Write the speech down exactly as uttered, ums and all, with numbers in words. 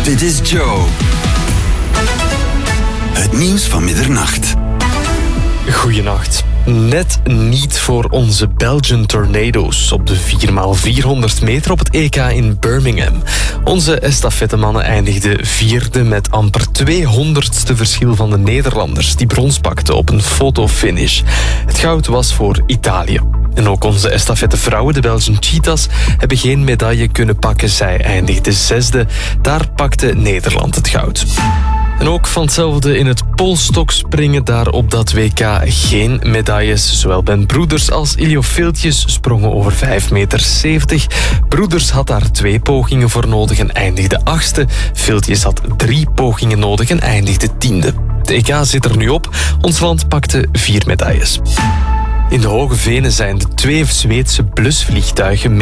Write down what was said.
Dit is Joe. Het nieuws van middernacht. Goeienacht. Net niet voor onze Belgian Tornado's op de vier bij vierhonderd meter op het E K in Birmingham. Onze estafettemannen eindigden vierde met amper tweehonderdste verschil van de Nederlanders die brons pakten op een fotofinish. Het goud was voor Italië. En ook onze estafettevrouwen, de Belgian Cheetahs, hebben geen medaille kunnen pakken. Zij eindigden zesde. Daar pakte Nederland het goud. En ook van hetzelfde in het polstokspringen, daar op dat W K geen medailles. Zowel Ben Broeders als Iljo Veeltjes sprongen over vijf meter zeventig. Broeders had daar twee pogingen voor nodig en eindigde achtste. Veeltjes had drie pogingen nodig en eindigde tiende. Het E K zit er nu op. Ons land pakte vier medailles. In de Hoge Venen zijn de twee Zweedse blusvliegtuigen